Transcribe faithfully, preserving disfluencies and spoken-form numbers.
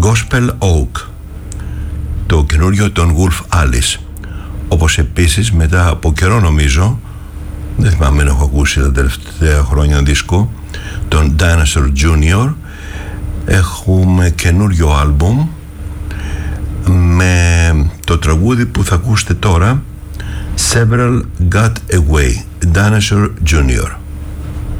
Gospel Oak, το καινούριο των Wolf Alice. Όπως επίσης μετά από καιρό, νομίζω, δεν θυμάμαι να έχω ακούσει τα τελευταία χρόνια δίσκο, τον Dinosaur Junior, έχουμε καινούριο άλμπουμ με το τραγούδι που θα ακούσετε τώρα, Several Got Away, Dinosaur Junior.